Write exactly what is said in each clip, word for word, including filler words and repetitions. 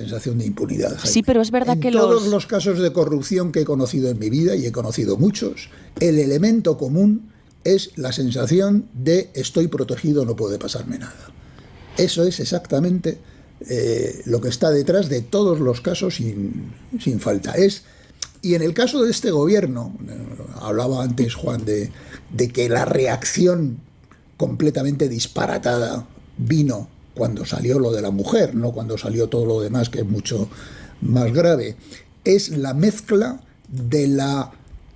sensación de impunidad, Jaime. Sí, pero es verdad en que todos los... los casos de corrupción que he conocido en mi vida, y he conocido muchos, el elemento común es la sensación de estoy protegido, no puede pasarme nada. Eso es exactamente eh, lo que está detrás de todos los casos sin, sin falta. Es, y en el caso de este gobierno, hablaba antes Juan de, de que la reacción completamente disparatada vino cuando salió lo de la mujer, no cuando salió todo lo demás, que es mucho más grave. Es la mezcla de la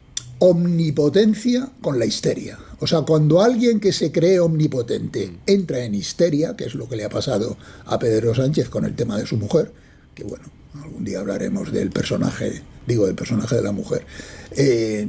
omnipotencia con la histeria. O sea, cuando alguien que se cree omnipotente entra en histeria, que es lo que le ha pasado a Pedro Sánchez con el tema de su mujer, que bueno, algún día hablaremos del personaje, digo, del personaje de la mujer, eh,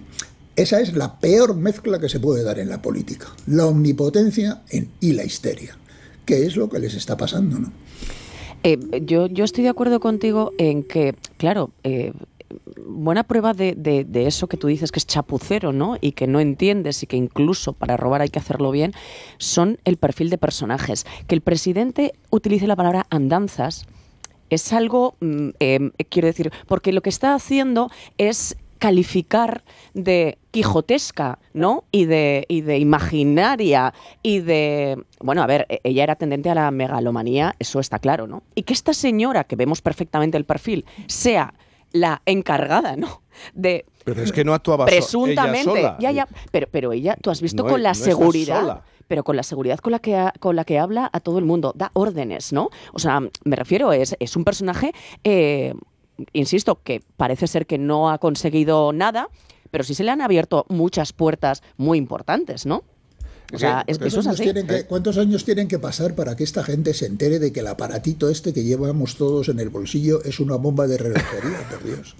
esa es la peor mezcla que se puede dar en la política, la omnipotencia en, y la histeria, que es lo que les está pasando, ¿no? Eh, yo, yo estoy de acuerdo contigo en que, claro, eh, buena prueba de, de, de eso que tú dices que es chapucero, ¿no? Y que no entiendes y que incluso para robar hay que hacerlo bien, son el perfil de personajes. Que el presidente utilice la palabra andanzas es algo, eh, quiero decir, porque lo que está haciendo es calificar de quijotesca, ¿no? Y de, y de imaginaria y de... Bueno, a ver, ella era tendente a la megalomanía, eso está claro, ¿no? Y que esta señora, que vemos perfectamente el perfil, sea la encargada, ¿no? De... Pero es que no actuaba presuntamente, so- ella sola. Ya, ya, pero, pero ella, tú has visto No, con la no está seguridad... sola. pero con la seguridad con la que ha, con la que habla a todo el mundo, da órdenes, ¿no? O sea, me refiero, es, es un personaje... Eh, insisto, que parece ser que no ha conseguido nada, pero sí se le han abierto muchas puertas muy importantes, ¿no? O sea, es que eso es así. Que, ¿Cuántos años tienen que pasar para que esta gente se entere de que el aparatito este que llevamos todos en el bolsillo es una bomba de relojería, por Dios?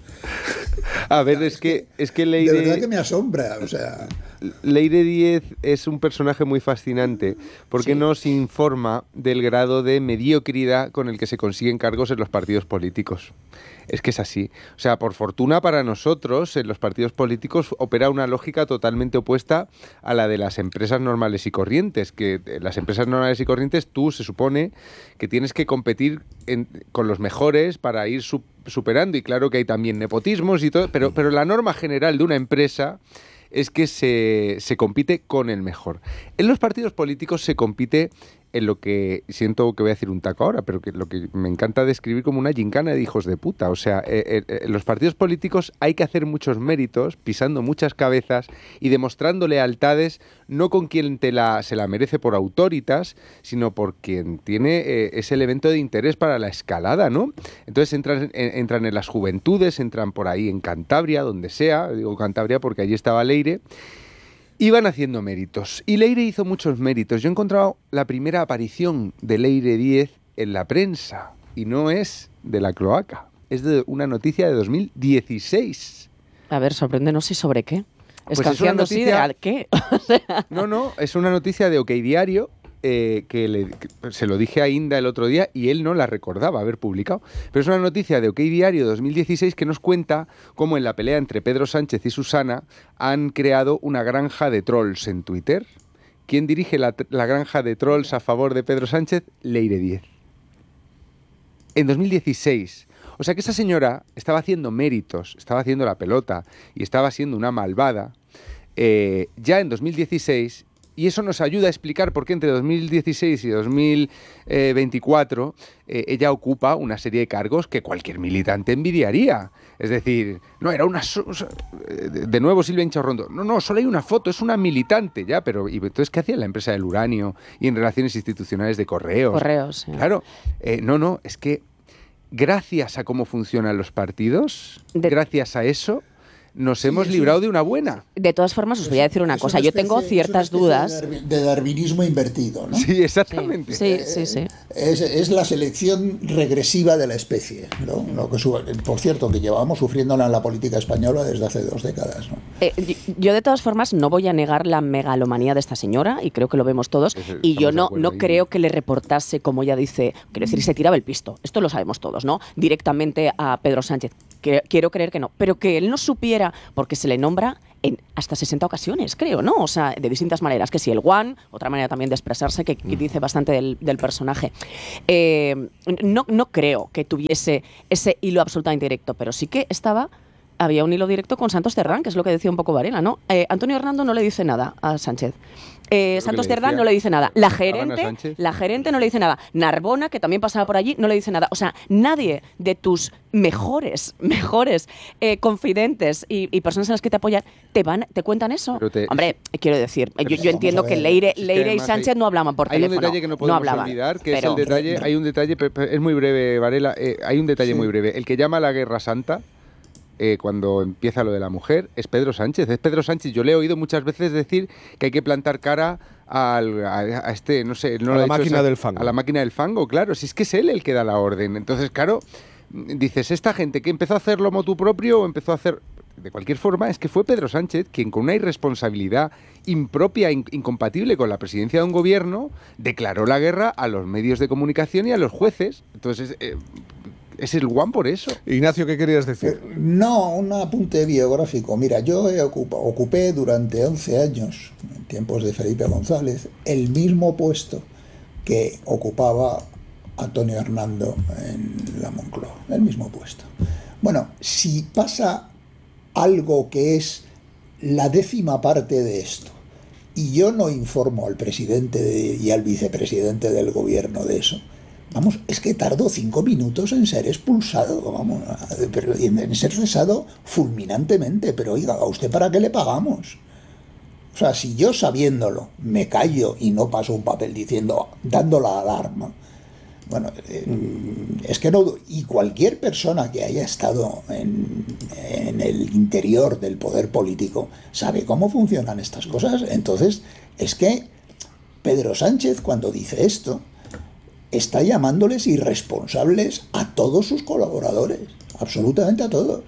A ver, es, es que, que es que Leire... De verdad que me asombra, o sea... Leire Díez es un personaje muy fascinante porque sí. nos informa del grado de mediocridad con el que se consiguen cargos en los partidos políticos. Es que es así. O sea, por fortuna para nosotros, en los partidos políticos opera una lógica totalmente opuesta a la de las empresas normales y corrientes, que en las empresas normales y corrientes tú se supone que tienes que competir en, con los mejores para ir su, superando, y claro que hay también nepotismos y todo, pero, pero la norma general de una empresa es que se, se compite con el mejor. En los partidos políticos se compite en lo que, siento que voy a decir un taco ahora, pero que lo que me encanta describir como una gincana de hijos de puta. O sea, eh, eh, en los partidos políticos hay que hacer muchos méritos, pisando muchas cabezas y demostrando lealtades, no con quien te la, se la merece por autoritas, sino por quien tiene eh, ese elemento de interés para la escalada, ¿no? Entonces entran, en, entran en las juventudes, entran por ahí en Cantabria, donde sea, digo Cantabria porque allí estaba Leire, iban haciendo méritos. Y Leire hizo muchos méritos. Yo he encontrado la primera aparición de Leire Díez en la prensa. Y no es de la cloaca. Es de una noticia de dos mil dieciséis. A ver, sorpréndenos y sobre qué. Pues Escanciando es una noticia... sí de qué. O sea... No, no, es una noticia de OK Diario. Eh, que, le, que se lo dije a Inda el otro día y él no la recordaba haber publicado. Pero es una noticia de OK Diario dos mil dieciséis que nos cuenta cómo en la pelea entre Pedro Sánchez y Susana han creado una granja de trolls en Twitter. ¿Quién dirige la, la granja de trolls a favor de Pedro Sánchez? Leire Díez. En dos mil dieciséis. O sea que esa señora estaba haciendo méritos, estaba haciendo la pelota y estaba siendo una malvada eh, ya en dos mil dieciséis. Y eso nos ayuda a explicar por qué entre dos mil dieciséis y dos mil veinticuatro eh, ella ocupa una serie de cargos que cualquier militante envidiaría. Es decir, no, era una... So de nuevo Silvia Inchaurrondo. No, no, solo hay una foto, es una militante, ya, pero... ¿Y entonces qué hacía en la empresa del uranio y en relaciones institucionales de correos? Correos, sí. Claro. Eh, no, no, es que gracias a cómo funcionan los partidos, de... gracias a eso... nos sí, hemos librado de una buena. De todas formas, os voy a decir una cosa. Una especie, Yo tengo ciertas dudas. De darwinismo invertido, ¿no? Sí, exactamente. Sí, sí, sí. sí. Es, es la selección regresiva de la especie, ¿no? Lo que, por cierto, que llevamos sufriéndola en la política española desde hace dos décadas, ¿no? Eh, yo, de todas formas, no voy a negar la megalomanía de esta señora, y creo que lo vemos todos, y yo no, no creo que le reportase, como ella dice, quiero decir, se tiraba el pisto. Esto lo sabemos todos, ¿no? Directamente a Pedro Sánchez. Que, quiero creer que no, pero que él no supiera, porque se le nombra en, hasta sesenta ocasiones, creo, ¿no? O sea, de distintas maneras, que si el one, otra manera también de expresarse que, que dice bastante del, del personaje. Eh, no, no creo que tuviese ese hilo absolutamente directo, pero sí que estaba... Había un hilo directo con Santos Cerdán, que es lo que decía un poco Varela, ¿no? Eh, Antonio Hernando no le dice nada a Sánchez. Eh, Santos Cerdán no le dice nada. La gerente, la gerente no le dice nada. Narbona, que también pasaba por allí, no le dice nada. O sea, nadie de tus mejores, mejores eh, confidentes y, y personas en las que te apoyan te van, te cuentan eso. Te, Hombre, quiero decir, yo, yo entiendo que Leire, es Leire que y Sánchez hay, no hablaban por hay teléfono. Hay un detalle que no podemos no hablaban, olvidar, que pero, es el detalle. Hay un detalle, es muy breve, Varela. Eh, hay un detalle sí. muy breve. El que llama a la Guerra Santa. Eh, cuando empieza lo de la mujer, es Pedro Sánchez. Es Pedro Sánchez. Yo le he oído muchas veces decir que hay que plantar cara al, a, a este, no sé... No a la máquina esa, del fango. A la máquina del fango, claro. Si es que es él el que da la orden. Entonces, claro, dices, esta gente que empezó a hacerlo motu propio o empezó a hacer... De cualquier forma, es que fue Pedro Sánchez quien con una irresponsabilidad impropia, in, incompatible con la presidencia de un gobierno, declaró la guerra a los medios de comunicación y a los jueces. Entonces... Eh, es el one por eso. Ignacio, ¿qué querías decir? Eh, no, un apunte biográfico. Mira, yo he ocupa, ocupé durante once años, en tiempos de Felipe González, el mismo puesto que ocupaba Antonio Hernando en la Moncloa. El mismo puesto. Bueno, si pasa algo que es la décima parte de esto, y yo no informo al presidente de, y al vicepresidente del gobierno de eso, vamos, es que tardó cinco minutos en ser expulsado, vamos, pero en ser cesado fulminantemente. Pero oiga, ¿a usted para qué le pagamos? O sea, si yo sabiéndolo me callo y no paso un papel diciendo, dando la alarma, bueno, eh, es que no... Y cualquier persona que haya estado en, en el interior del poder político sabe cómo funcionan estas cosas. Entonces, es que Pedro Sánchez, cuando dice esto, está llamándoles irresponsables a todos sus colaboradores, absolutamente a todos.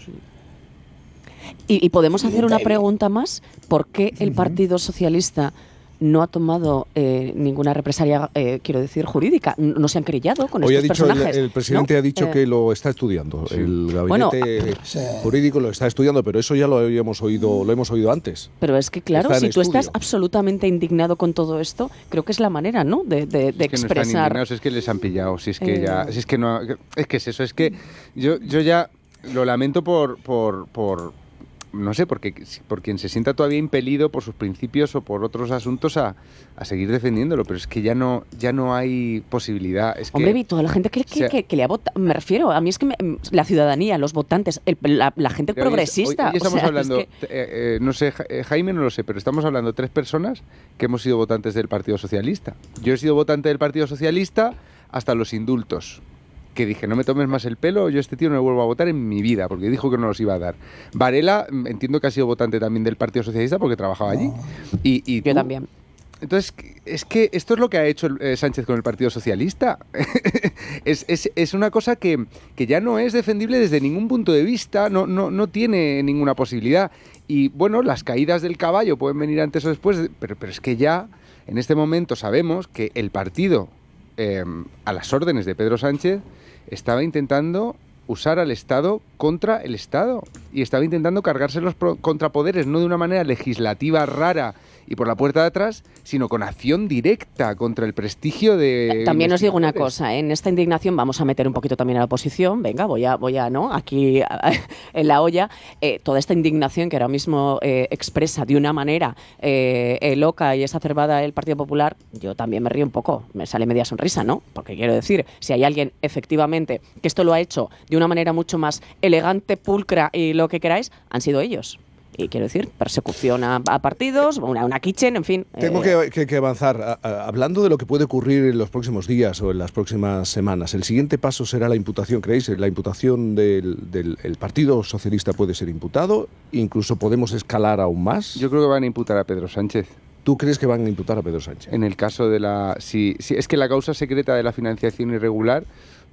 Y, y podemos hacer una pregunta más. ¿Por qué el Partido Socialista no ha tomado eh, ninguna represalia, eh, quiero decir, jurídica? No se han querellado con Hoy estos ha dicho personajes. El, el presidente ¿no? ha dicho eh, que lo está estudiando. Sí. El gabinete bueno, sí. jurídico lo está estudiando, pero eso ya lo habíamos oído, lo hemos oído antes. Pero es que, claro, si tú estás absolutamente indignado con todo esto, creo que es la manera, ¿no?, de, de, de es que expresar. No están indignados, es que les han pillado. Si es que eh... ya, si es que no, es que es eso. Es que yo, yo ya lo lamento por, por, por no sé, porque por quien se sienta todavía impelido por sus principios o por otros asuntos a, a seguir defendiéndolo, pero es que ya no ya no hay posibilidad. Es Hombre, que, vi toda la gente que, que, sea, que, que le ha votado, me refiero, a mí es que me, la ciudadanía, los votantes, el, la, la gente progresista. Hoy, hoy estamos o sea, hablando, es que... eh, eh, no sé, Jaime no lo sé, pero estamos hablando de tres personas que hemos sido votantes del Partido Socialista. Yo he sido votante del Partido Socialista hasta los indultos, que dije, no me tomes más el pelo, yo este tío no le vuelvo a votar en mi vida, porque dijo que no los iba a dar. Varela, entiendo que ha sido votante también del Partido Socialista porque trabajaba allí. Y, y yo tú, también. Entonces, es que esto es lo que ha hecho eh, Sánchez con el Partido Socialista. es, es, es una cosa que, que ya no es defendible desde ningún punto de vista, no, no, no tiene ninguna posibilidad. Y bueno, las caídas del caballo pueden venir antes o después, pero, pero es que ya en este momento sabemos que el partido, eh, a las órdenes de Pedro Sánchez, estaba intentando usar al Estado contra el Estado y estaba intentando cargarse los contrapoderes, no de una manera legislativa rara y por la puerta de atrás, sino con acción directa contra el prestigio de... También os digo una cosa, ¿eh? En esta indignación vamos a meter un poquito también a la oposición, venga, voy a, voy a ¿no? Aquí en la olla, eh, toda esta indignación que ahora mismo eh, expresa de una manera eh, eh, loca y exacerbada el Partido Popular, yo también me río un poco, me sale media sonrisa, ¿no? Porque quiero decir, si hay alguien efectivamente que esto lo ha hecho de una manera mucho más elegante, pulcra y lo que queráis, han sido ellos. Y quiero decir, persecución a, a partidos, una, una kitchen, en fin. Tengo eh... que, que, que avanzar. A, a, hablando de lo que puede ocurrir en los próximos días o en las próximas semanas, ¿el siguiente paso será la imputación? ¿Creéis? ¿La imputación del, del el Partido Socialista puede ser imputado? ¿Incluso podemos escalar aún más? Yo creo que van a imputar a Pedro Sánchez. ¿Tú crees que van a imputar a Pedro Sánchez? En el caso de la... Si, si es que la causa secreta de la financiación irregular,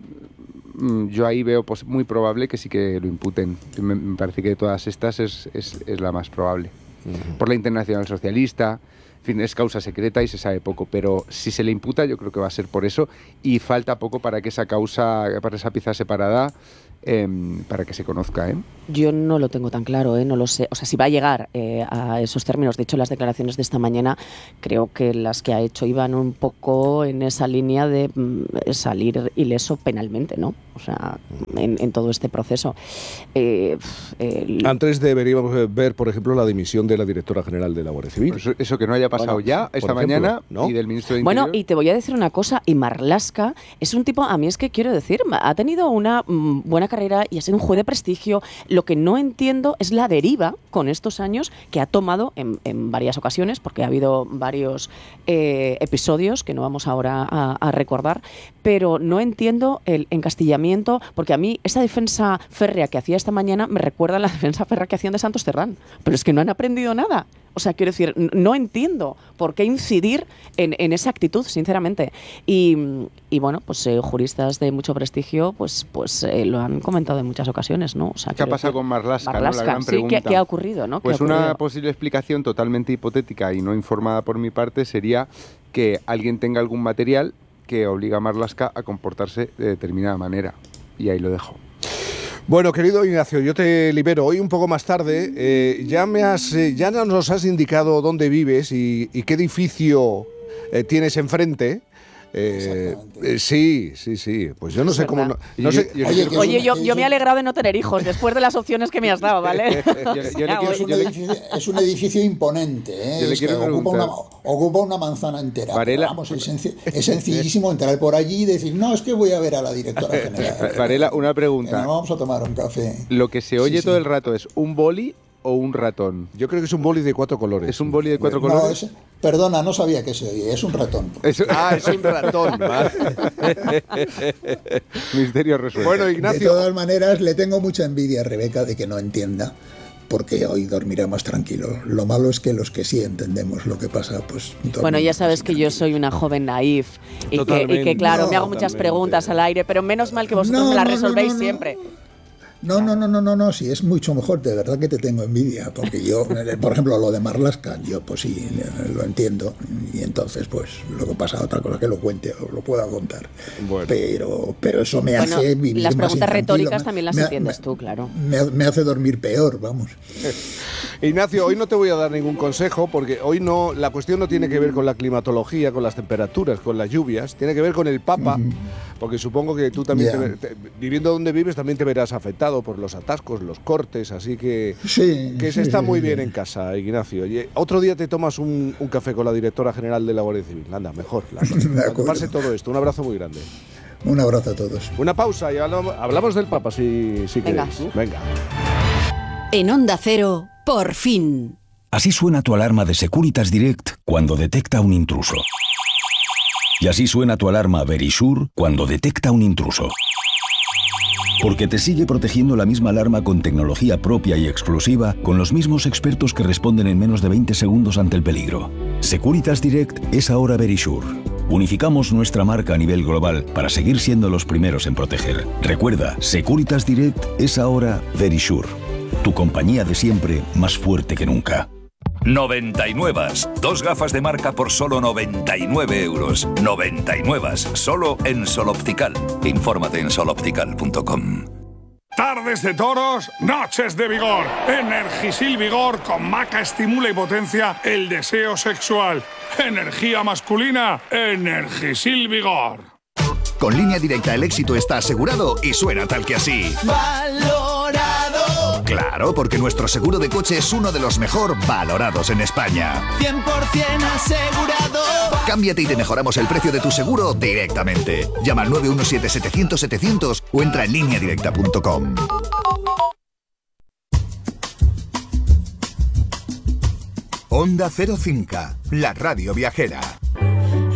yo ahí veo pues, muy probable que sí que lo imputen. Me, me parece que de todas estas es, es, es la más probable. Uh-huh. Por la Internacional Socialista, En fin, es causa secreta y se sabe poco, pero si se le imputa yo creo que va a ser por eso y falta poco para que esa causa, para esa pieza separada, eh, para que se conozca, ¿eh? Yo no lo tengo tan claro, ¿eh? No lo sé. O sea, si va a llegar eh, a esos términos. De hecho, las declaraciones de esta mañana creo que las que ha hecho iban un poco en esa línea de mm, salir ileso penalmente, ¿no? O sea, en, en todo este proceso. Eh, el... Antes deberíamos ver, por ejemplo, la dimisión de la directora general de la Guardia Civil. Eso, eso que no haya pasado bueno, ya esta ejemplo, mañana, ¿no? Y del ministro de Interior. Bueno, y te voy a decir una cosa, y Marlaska es un tipo, a mí es que quiero decir, ha tenido una mm, buena carrera y ha sido un juez de prestigio. Lo que no entiendo es la deriva con estos años que ha tomado en, en varias ocasiones, porque ha habido varios eh, episodios que no vamos ahora a, a recordar, pero no entiendo el encastillamiento, porque a mí esa defensa férrea que hacía esta mañana me recuerda a la defensa férrea que hacían de Santos Cerdán, pero es que no han aprendido nada. O sea, quiero decir, no entiendo por qué incidir en, en esa actitud, sinceramente. Y, y bueno, pues eh, juristas de mucho prestigio pues, pues eh, lo han comentado en muchas ocasiones, ¿no? O sea, ¿qué ha pasado decir, con Marlaska? Marlaska, ¿no? La gran sí, pregunta. ¿qué, qué ha ocurrido? ¿no? Pues ¿Qué ha una ocurrido? posible explicación totalmente hipotética y no informada por mi parte sería que alguien tenga algún material que obliga a Marlaska a comportarse de determinada manera. Y ahí lo dejo. Bueno, querido Ignacio, yo te libero hoy un poco más tarde. Eh, ya me has, eh, ya nos has indicado dónde vives y, y qué edificio eh, tienes enfrente. Eh, eh, sí, sí, sí. Pues yo no Es sé cómo. verdad. No, no sé, Yo- Oye, que es Oye, un- yo, que yo es me he un- alegrado de no tener hijos después de las opciones que me has dado, ¿vale? Yo- yo le O sea, quiero- oye, Es un, yo le- edificio, es un edificio imponente, ¿eh? Yo le Es que quiero ocupa, una, preguntar. ocupa una manzana entera. Varela- Pero vamos, es, senci- es sencillísimo entrar por allí y decir, no, es que voy a ver a la directora general. Varela, una Eh, pregunta. nos vamos a tomar un café. Lo que se oye Sí, sí. todo el rato es un boli o un ratón. yo creo que es un boli de cuatro colores. ¿Es un boli de cuatro No, colores? es- perdona, no sabía que se oye, es un ratón. Eso- Ah, es un ratón. ¿vale? Misterio resuelto. Bueno, De Ignacio. todas maneras, le tengo mucha envidia a Rebeca de que no entienda, porque hoy dormirá más tranquilo. Lo malo es que los que sí entendemos lo que pasa, pues... Bueno, dormimos ya sabes más que yo soy una joven naif y que, y Totalmente, que, claro, me hago muchas totalmente. preguntas al aire, pero menos mal que vosotros No, me las no, no, resolvéis no, no. siempre. No, no, no, no, no, no, sí, es mucho mejor, de verdad que te tengo envidia, porque yo, por ejemplo, lo de Marlaska, yo pues sí, lo entiendo, y entonces pues lo que pasa, otra cosa que lo cuente o lo pueda contar, Bueno. pero, pero eso me Bueno, hace vivir las más preguntas intranquilo, retóricas me- también las me- entiendes me- tú, claro. Me, me hace dormir peor, vamos. Ignacio, hoy no te voy a dar ningún consejo porque hoy no, la cuestión no tiene que ver con la climatología, con las temperaturas, con las lluvias, tiene que ver con el Papa, porque supongo que tú también, Ya. te- te- viviendo donde vives, también te verás afectado por los atascos, los cortes, así que, Sí, que sí, se está sí, muy sí. bien en casa, Ignacio. Oye, otro día te tomas un, un café con la directora general de la Guardia Civil, anda, mejor, la, De para acuerdo. tomarse todo esto. Un abrazo muy grande. Un abrazo a todos. Una pausa y hablamos, hablamos del Papa, si, si Venga. queréis. Venga. En Onda Cero, por fin. Así suena tu alarma de Securitas Direct cuando detecta un intruso. Y así suena tu alarma Verisure cuando detecta un intruso. Porque te sigue protegiendo la misma alarma con tecnología propia y exclusiva, con los mismos expertos que responden en menos de veinte segundos ante el peligro. Securitas Direct es ahora Verisure. Unificamos nuestra marca a nivel global para seguir siendo los primeros en proteger. Recuerda, Securitas Direct es ahora Verisure. Tu compañía de siempre más fuerte que nunca. noventa y nueve. Dos gafas de marca por solo noventa y nueve euros. noventa y nueve. Solo en Sol Optical. Infórmate en sol optical punto com. Tardes de toros, noches de vigor. Energisil Vigor con maca estimula y potencia el deseo sexual. Energía masculina, Energisil Vigor. Con Línea Directa el éxito está asegurado y suena tal que así. Valorado, Claro, porque nuestro seguro de coche es uno de los mejor valorados en España. cien por ciento asegurado. Cámbiate y te mejoramos el precio de tu seguro directamente. Llama al nueve uno siete setecientos setecientos o entra en línea directa punto com. Onda cero cinco, la radio viajera.